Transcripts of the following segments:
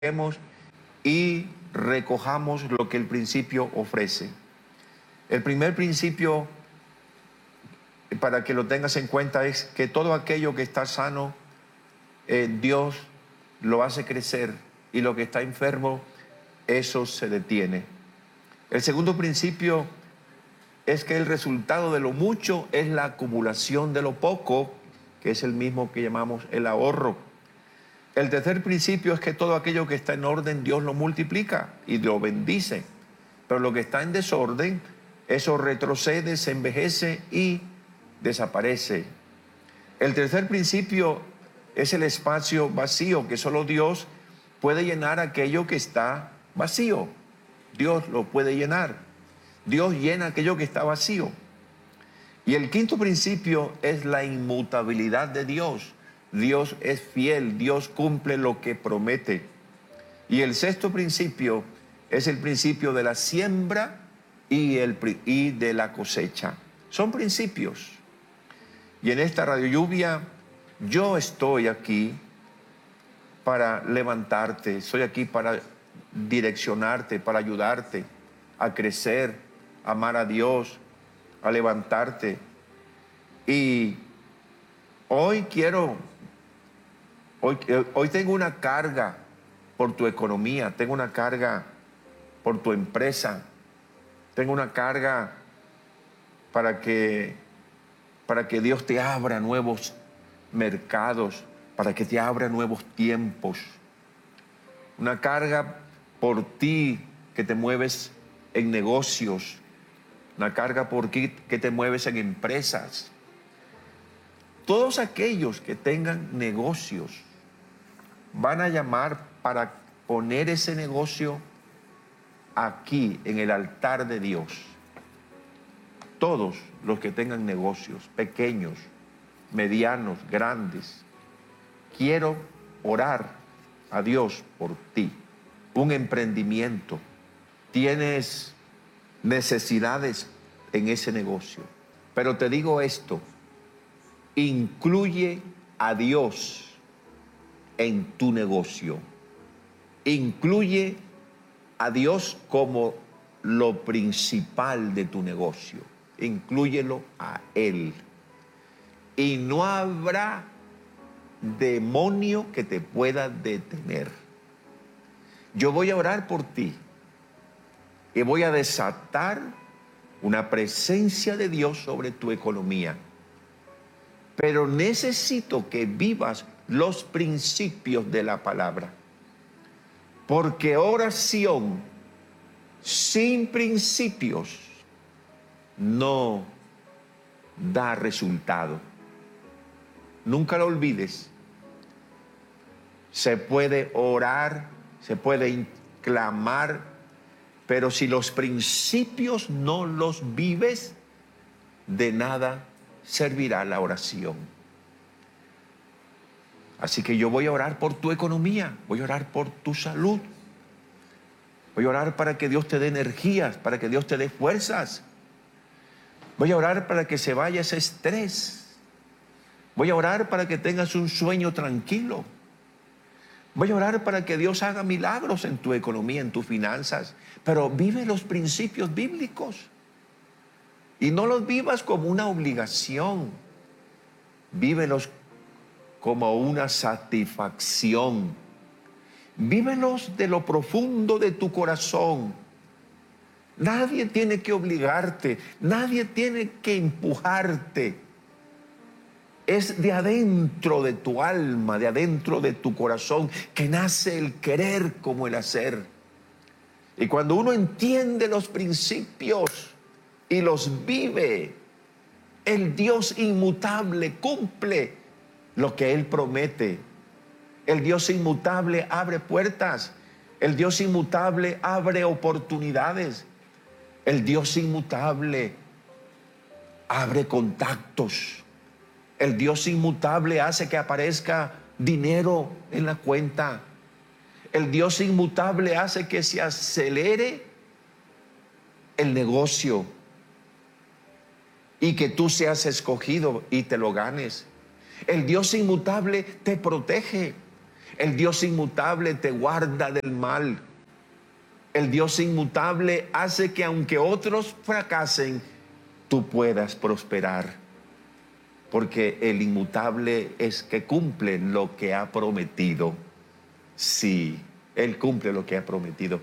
y recojamos lo que el principio ofrece. El primer principio, para que lo tengas en cuenta, es que todo aquello que está sano, Dios lo hace crecer, y lo que está enfermo, eso se detiene. El segundo principio es que el resultado de lo mucho es la acumulación de lo poco, que es el mismo que llamamos el ahorro. El tercer principio es que todo aquello que está en orden, Dios lo multiplica y lo bendice. Pero lo que está en desorden, eso retrocede, se envejece y desaparece. El tercer principio es el espacio vacío, que solo Dios puede llenar aquello que está vacío. Dios lo puede llenar. Dios llena aquello que está vacío. Y el quinto principio es la inmutabilidad de Dios. Dios es fiel, Dios cumple lo que promete. Y el sexto principio es el principio de la siembra y de la cosecha. Son principios. Y en esta Radio Lluvia yo estoy aquí para levantarte, estoy aquí para direccionarte, para ayudarte a crecer, a amar a Dios, a levantarte. Y hoy tengo una carga por tu economía, tengo una carga por tu empresa, tengo una carga para que Dios te abra nuevos mercados, para que te abra nuevos tiempos. Una carga por ti que te mueves en negocios, una carga por ti que te mueves en empresas. Todos aquellos que tengan negocios van a llamar para poner ese negocio aquí en el altar de Dios. Todos los que tengan negocios, pequeños, medianos, grandes, quiero orar a Dios por ti. Un emprendimiento. Tienes necesidades en ese negocio. Pero te digo esto, incluye a Dios en tu negocio. Incluye a Dios como lo principal de tu negocio. Inclúyelo a Él. Y no habrá demonio que te pueda detener. Yo voy a orar por ti y voy a desatar una presencia de Dios sobre tu economía. Pero necesito que vivas los principios de la palabra. Porque oración sin principios no da resultado. Nunca lo olvides. Se puede orar, se puede clamar, pero si los principios no los vives, de nada servirá la oración. Así que yo voy a orar por tu economía, voy a orar por tu salud, voy a orar para que Dios te dé energías, para que Dios te dé fuerzas. Voy a orar para que se vaya ese estrés. Voy a orar para que tengas un sueño tranquilo. Voy a orar para que Dios haga milagros en tu economía, en tus finanzas. Pero vive los principios bíblicos. Y no los vivas como una obligación. Vívelos como una satisfacción. Vívelos de lo profundo de tu corazón. Nadie tiene que obligarte. Nadie tiene que empujarte. Es de adentro de tu alma, de adentro de tu corazón, que nace el querer como el hacer. Y cuando uno entiende los principios y los vive, el Dios inmutable cumple lo que Él promete. El Dios inmutable abre puertas. El Dios inmutable abre oportunidades. El Dios inmutable abre contactos. El Dios inmutable hace que aparezca dinero en la cuenta. El Dios inmutable hace que se acelere el negocio y que tú seas escogido y te lo ganes. El Dios inmutable te protege. El Dios inmutable te guarda del mal. El Dios inmutable hace que aunque otros fracasen, tú puedas prosperar. Porque el inmutable es que cumple lo que ha prometido. Sí, Él cumple lo que ha prometido.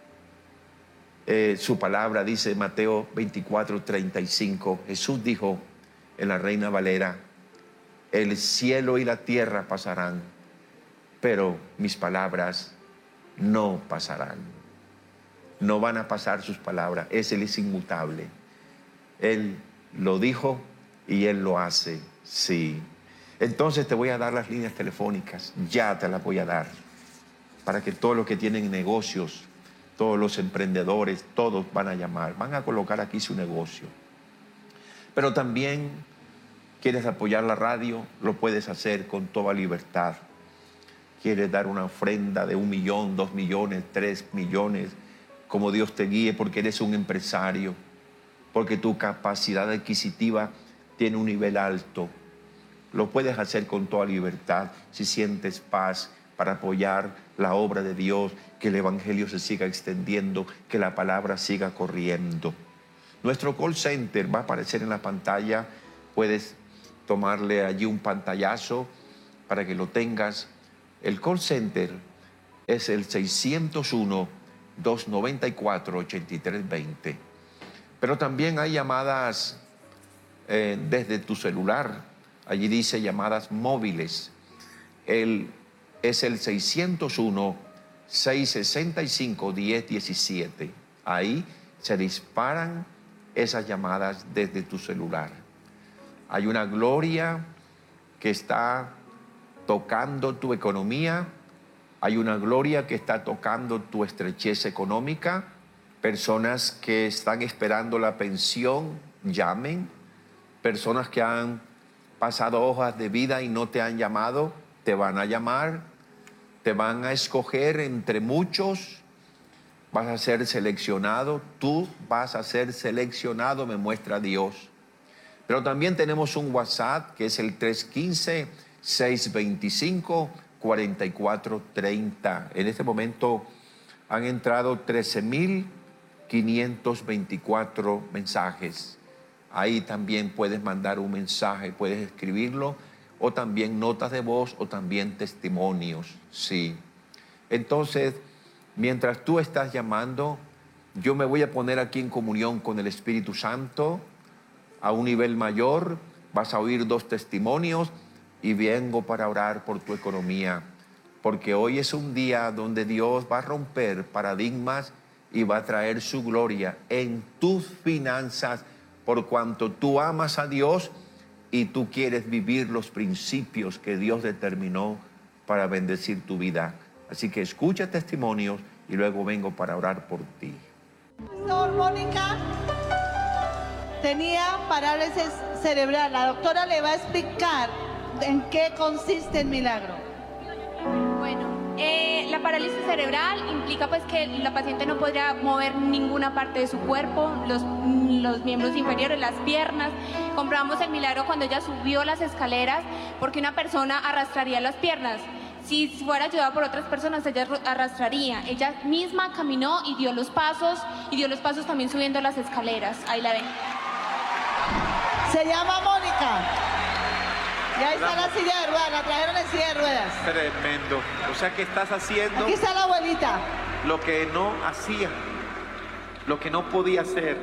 Su palabra dice Mateo 24:35. Jesús dijo en la Reina Valera: el cielo y la tierra pasarán, pero mis palabras no pasarán. No van a pasar sus palabras. Él es inmutable. Él lo dijo y Él lo hace. Sí. Entonces te voy a dar las líneas telefónicas. Ya te las voy a dar. Para que todos los que tienen negocios, todos los emprendedores, todos van a llamar. Van a colocar aquí su negocio. Pero también quieres apoyar la radio, lo puedes hacer con toda libertad. Quieres dar una ofrenda de 1 millón, 2 millones, 3 millones, como Dios te guíe, porque eres un empresario, porque tu capacidad adquisitiva tiene un nivel alto. Lo puedes hacer con toda libertad si sientes paz para apoyar la obra de Dios, que el evangelio se siga extendiendo, que la palabra siga corriendo. Nuestro call center va a aparecer en la pantalla. Puedes tomarle allí un pantallazo para que lo tengas. El call center es el 601-294-8320. Pero también hay llamadas desde tu celular. Allí dice llamadas móviles. Es el 601-665-1017. Ahí se disparan esas llamadas desde tu celular. Hay una gloria que está tocando tu economía. Hay una gloria que está tocando tu estrechez económica. Personas que están esperando la pensión, llamen. Personas que han pasado hojas de vida y no te han llamado, te van a llamar. Te van a escoger entre muchos. Vas a ser seleccionado. Tú vas a ser seleccionado, me muestra Dios. Pero también tenemos un WhatsApp que es el 315-625-4430. En este momento han entrado 13,524 mensajes. Ahí también puedes mandar un mensaje, puedes escribirlo, o también notas de voz, o también testimonios. Sí. Entonces, mientras tú estás llamando, yo me voy a poner aquí en comunión con el Espíritu Santo a un nivel mayor. Vas a oír 2 testimonios y vengo para orar por tu economía, porque hoy es un día donde Dios va a romper paradigmas y va a traer su gloria en tus finanzas, por cuanto tú amas a Dios y tú quieres vivir los principios que Dios determinó para bendecir tu vida. Así que escucha testimonios y luego vengo para orar por ti. Pastor, Mónica tenía parálisis cerebral. La doctora le va a explicar en qué consiste el milagro. Bueno, la parálisis cerebral implica pues que la paciente no podría mover ninguna parte de su cuerpo, los miembros inferiores, las piernas. Comprobamos el milagro cuando ella subió las escaleras, porque una persona arrastraría las piernas. Si fuera ayudada por otras personas, ella arrastraría. Ella misma caminó y dio los pasos también subiendo las escaleras. Ahí la ven. Se llama Mónica. Y ahí está la silla de ruedas, la trajeron en silla de ruedas. Tremendo. O sea que estás haciendo Aquí está la abuelita. lo que no hacía, lo que no podía hacer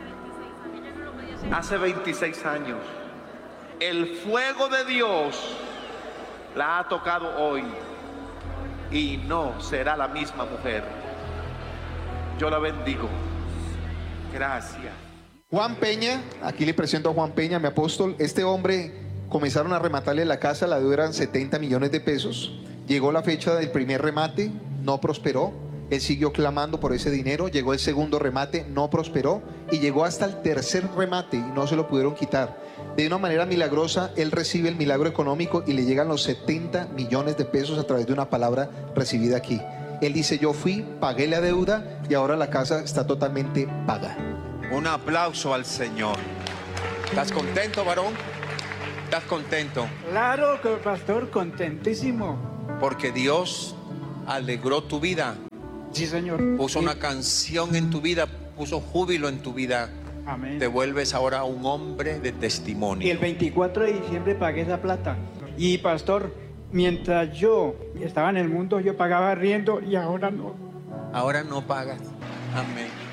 hace 26 años. El fuego de Dios la ha tocado hoy y no será la misma mujer. Yo la bendigo. Gracias. Juan Peña, aquí le presento a Juan Peña, mi apóstol. Este hombre comenzaron a rematarle la casa, la deuda eran 70 millones de pesos. Llegó la fecha del primer remate, no prosperó. Él siguió clamando por ese dinero. Llegó el segundo remate, no prosperó. Y llegó hasta el tercer remate y no se lo pudieron quitar. De una manera milagrosa, él recibe el milagro económico y le llegan los 70 millones de pesos a través de una palabra recibida aquí. Él dice: yo fui, pagué la deuda y ahora la casa está totalmente paga. Un aplauso al Señor. ¿Estás contento, varón? ¿Estás contento? Claro que pastor, contentísimo. Porque Dios alegró tu vida. Sí, Señor. Puso una canción en tu vida, puso júbilo en tu vida. Amén. Te vuelves ahora un hombre de Y testimonio. el 24 de diciembre pagué esa plata. Y pastor, mientras yo estaba en el mundo, yo pagaba arriendo y ahora no. Ahora no pagas. Amén.